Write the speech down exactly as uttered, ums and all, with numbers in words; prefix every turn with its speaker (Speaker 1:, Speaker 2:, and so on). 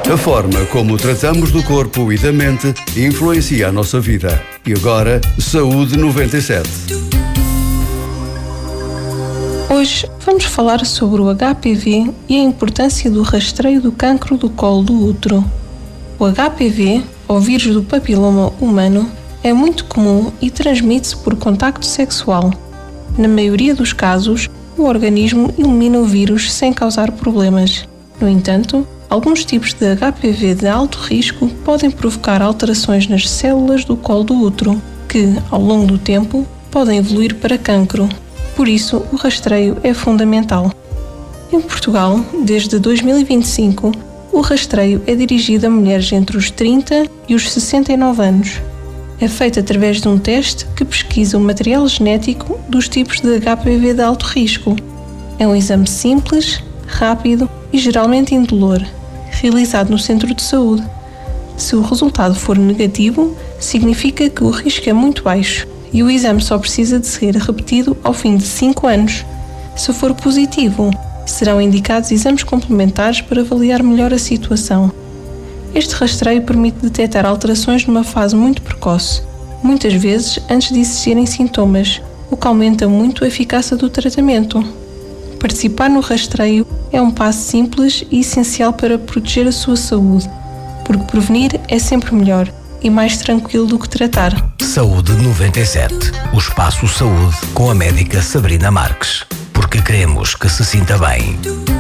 Speaker 1: A forma como tratamos do corpo e da mente influencia a nossa vida. E agora, Saúde noventa e sete.
Speaker 2: Hoje vamos falar sobre o H P V e a importância do rastreio do cancro do colo do útero. O H P V, ou vírus do papiloma humano, é muito comum e transmite-se por contacto sexual. Na maioria dos casos, o organismo elimina o vírus sem causar problemas. No entanto, alguns tipos de H P V de alto risco podem provocar alterações nas células do colo do útero, que, ao longo do tempo, podem evoluir para cancro. Por isso, o rastreio é fundamental. Em Portugal, desde dois mil e vinte e cinco, o rastreio é dirigido a mulheres entre os trinta e os sessenta e nove anos. É feito através de um teste que pesquisa o material genético dos tipos de H P V de alto risco. É um exame simples, rápido e geralmente indolor, realizado no centro de saúde. Se o resultado for negativo, significa que o risco é muito baixo e o exame só precisa de ser repetido ao fim de cinco anos. Se for positivo, serão indicados exames complementares para avaliar melhor a situação. Este rastreio permite detectar alterações numa fase muito precoce, muitas vezes antes de existirem sintomas, o que aumenta muito a eficácia do tratamento. Participar no rastreio é um passo simples e essencial para proteger a sua saúde, porque prevenir é sempre melhor e mais tranquilo do que tratar.
Speaker 3: Saúde noventa e sete. O Espaço Saúde com a médica Sabrina Marques. Porque queremos que se sinta bem.